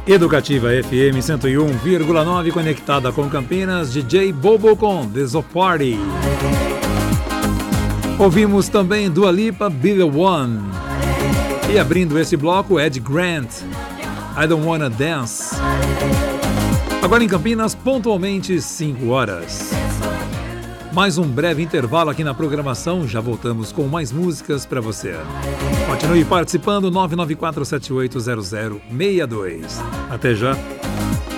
Educativa FM 101,9 conectada com Campinas, DJ Bobo com This a Party. Ouvimos também Dua Lipa, Be The One. E abrindo esse bloco, Ed Grant, I Don't Wanna Dance. Agora em Campinas, pontualmente 5 horas. Mais um breve intervalo aqui na programação, já voltamos com mais músicas para você. Continue participando, 994780062. Até já.